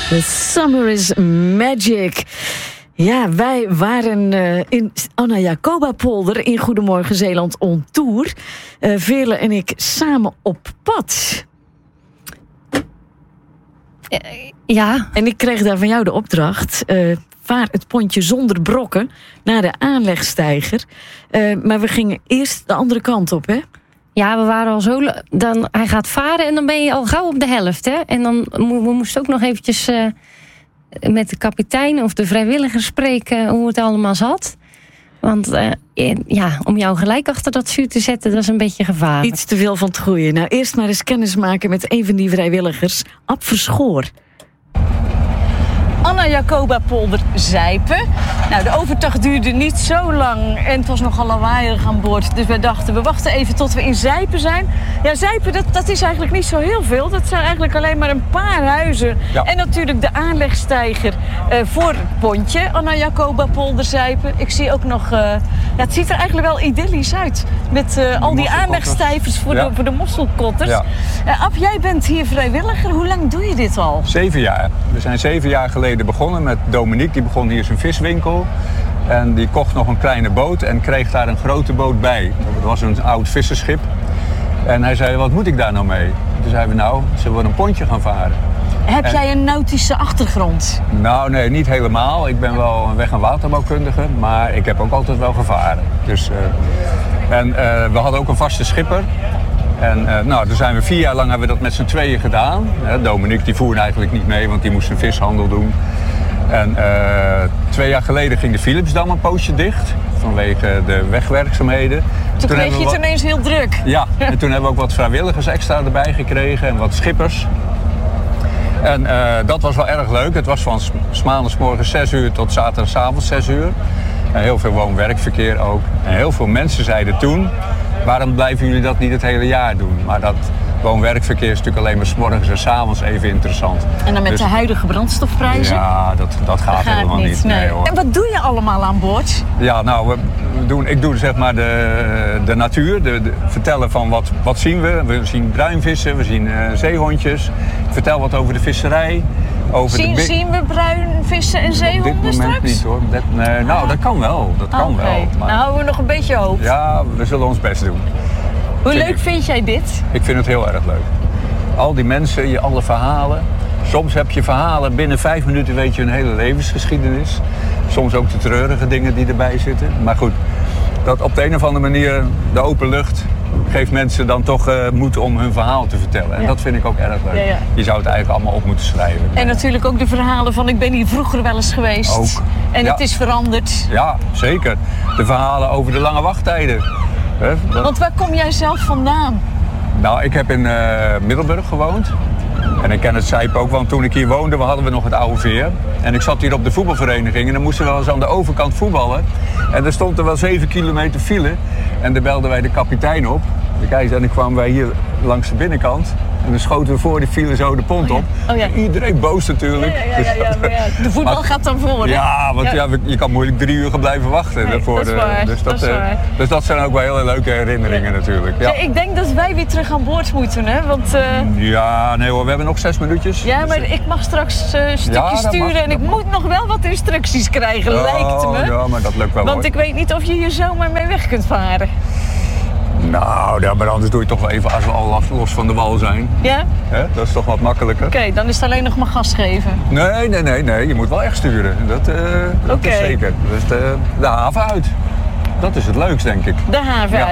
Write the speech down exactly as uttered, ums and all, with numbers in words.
The summer is magic. Ja, wij waren uh, in Anna Jacoba Polder in Goedemorgen Zeeland on tour. Uh, Veerle en ik samen op pad. Uh, ja. En ik kreeg daar van jou de opdracht. Uh, vaar het pontje zonder brokken naar de aanlegsteiger. Uh, maar we gingen eerst de andere kant op, hè? Ja, we waren al zo... Dan, hij gaat varen en dan ben je al gauw op de helft, hè? En dan we moesten ook nog eventjes uh, met de kapitein of de vrijwilliger spreken hoe het allemaal zat. Want uh, ja, om jou gelijk achter dat vuur te zetten, dat is een beetje gevaarlijk. Iets te veel van het goede. Nou, eerst maar eens kennis maken met een van die vrijwilligers, Ab Verschoor. Anna Jacoba Polder Zijpen. Nou, de overtocht duurde niet zo lang en het was nogal lawaaierig aan boord. Dus wij dachten, we wachten even tot we in Zijpen zijn. Ja, Zijpen, dat, dat is eigenlijk niet zo heel veel. Dat zijn eigenlijk alleen maar een paar huizen. Ja. En natuurlijk de aanlegsteiger uh, voor het pontje. Anna Jacoba Polder Zijpen. Ik zie ook nog... Uh, ja, het ziet er eigenlijk wel idyllisch uit. Met uh, al die aanlegstijvers voor, ja. de, voor de mosselkotters. Ja. Uh, Ab, jij bent hier vrijwilliger. Hoe lang doe je dit al? Zeven jaar. We zijn zeven jaar geleden begonnen met Dominique. Die begon hier zijn viswinkel. En die kocht nog een kleine boot en kreeg daar een grote boot bij. Dat was een oud visserschip. En hij zei, wat moet ik daar nou mee? Toen zeiden we, nou, zullen we een pontje gaan varen. Heb en... jij een nautische achtergrond? Nou, nee, niet helemaal. Ik ben wel een weg- en waterbouwkundige, maar ik heb ook altijd wel gevaren. Dus, uh... en uh, we hadden ook een vaste schipper. En uh, nou, toen zijn we vier jaar lang hebben we dat met z'n tweeën gedaan. Uh, Dominique die voerde eigenlijk niet mee, want die moest een vishandel doen. En uh, twee jaar geleden ging de Philipsdam een poosje dicht vanwege de wegwerkzaamheden. Toen, toen kreeg je het wat... ineens heel druk. Ja, en toen hebben we ook wat vrijwilligers extra erbij gekregen en wat schippers. En uh, dat was wel erg leuk. Het was van s maandagsmorgen zes uur tot zaterdagavond zes uur. En heel veel woon-werkverkeer ook. En heel veel mensen zeiden toen, waarom blijven jullie dat niet het hele jaar doen? Maar dat woon-werkverkeer is natuurlijk alleen maar 's morgens en 's avonds even interessant. En dan met dus, de huidige brandstofprijzen? Ja, dat, dat gaat, dat gaat helemaal niet. niet. Nee. Nee, hoor. En wat doe je allemaal aan boord? Ja, nou, we doen, ik doe zeg maar de, de natuur. De, de, vertellen van wat, wat zien we. We zien bruinvissen, we zien uh, zeehondjes. Ik vertel wat over de visserij. Over zien, de zien we bruinvissen en zeehonden straks? Op dit moment niet hoor. Dat, nee, nou, ah. dat kan wel. Dat kan okay. wel. Maar... Nou houden we nog een beetje hoop. Ja, we zullen ons best doen. Hoe vind leuk ik, vind jij dit? Ik vind het heel erg leuk. Al die mensen, je alle verhalen. Soms heb je verhalen, binnen vijf minuten weet je hun hele levensgeschiedenis. Soms ook de treurige dingen die erbij zitten. Maar goed, dat op de een of andere manier, de open lucht, geeft mensen dan toch uh, moed om hun verhaal te vertellen. En ja. dat vind ik ook erg leuk. Ja, ja. Je zou het eigenlijk allemaal op moeten schrijven. En natuurlijk ook de verhalen van ik ben hier vroeger wel eens geweest. Ook. En ja. het is veranderd. Ja, zeker. De verhalen over de lange wachttijden. He, dat... Want waar kom jij zelf vandaan? Nou, ik heb in uh, Middelburg gewoond. En ik ken het Zijpen ook, want toen ik hier woonde, hadden we nog het oude veer. En ik zat hier op de voetbalvereniging en dan moesten we wel eens aan de overkant voetballen. En er stond er wel zeven kilometer file. En dan belden wij de kapitein op. En dan kwamen wij hier langs de binnenkant. En dan schoten we voor die file zo de pont op. Oh ja. Oh ja. Iedereen boos natuurlijk. Ja, ja, ja, ja, maar ja. De voetbal maar, gaat dan voor, hè? Ja, want ja. Ja, je kan moeilijk drie uur gaan blijven wachten. Nee, voor dat is waar. De, dus, dat, dat is uh, dus dat zijn ook wel hele leuke herinneringen ja. natuurlijk. Ja. Ja, ik denk dat wij weer terug aan boord moeten, hè? Want, uh... ja, nee hoor, we hebben nog zes minuutjes. Ja, maar dus, ik mag straks uh, een stukje ja, sturen mag, en ik mag. moet nog wel wat instructies krijgen, oh, lijkt me. Ja, maar dat lukt wel. Want hoor. Ik weet niet of je hier zomaar mee weg kunt varen. Nou, ja, maar anders doe je toch wel even als we al los van de wal zijn. Ja? He, dat is toch wat makkelijker. Oké, okay, dan is het alleen nog maar gas geven. Nee, nee, nee, nee. Je moet wel echt sturen. Dat, uh, dat okay. is zeker. Dus de, de haven uit. Dat is het leukst, denk ik. De haven uit. Ja.